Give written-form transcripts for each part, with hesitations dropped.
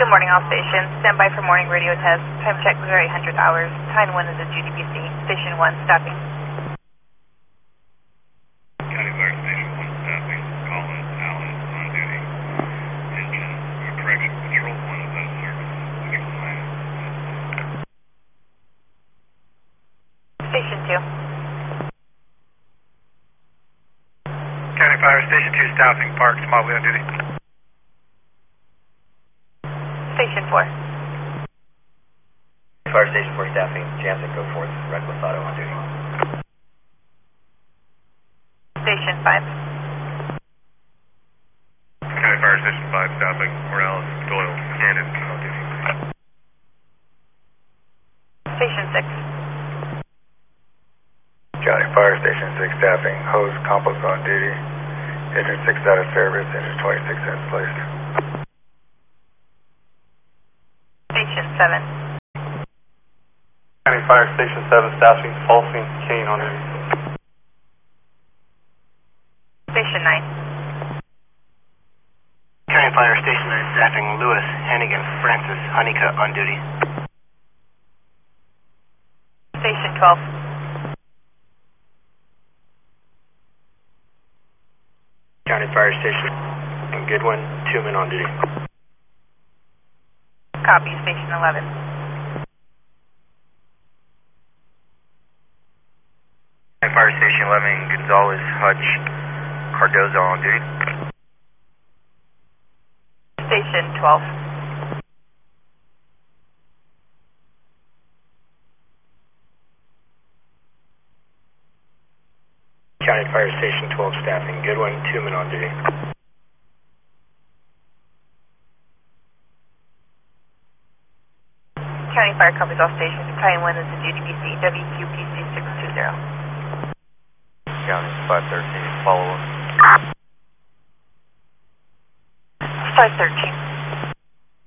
Good morning, all stations. Stand by for morning radio test. Time check 0800 hours. Time 1 is a GDBC. Station 1, stopping. County Fire Station 1, stopping. Collins, Allen, on duty. Engine, correction, Patrol 1 is out of service. Patrol 9 is Station 2. County Fire Station 2, stopping. Park, Smalley on duty. Station 4. Fire Station 4 staffing, Jansen, go forth, reckless auto on duty. Station 5. County Fire Station 5, stopping. Morales, Doyle, Cannon, on duty. Station 6. County Fire Station 6 staffing, hose compost on duty. Engine 6 out of service, engine 26 in placed. Station 7. County Fire Station 7 staffing, Folsing, Kane on duty. Station 9. County Fire Station 9 staffing, Lewis, Hannigan, Francis, Honeycutt on duty. Station 12. County Fire Station, and Goodwin, 2 men on duty. Copy, Station 11. County Fire Station 11, Gonzalez, Hutch, Cardozo on duty. Station 12. County Fire Station 12 staffing, Goodwin, 2 men on duty. County Fire copies all stations. Time 1 is a GDBC. WQPC 620. County 513, follow up. 513.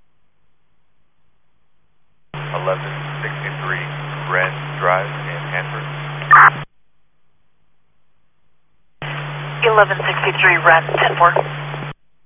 1163, Ren Drive in Hanford. 1163, Ren, 10-4.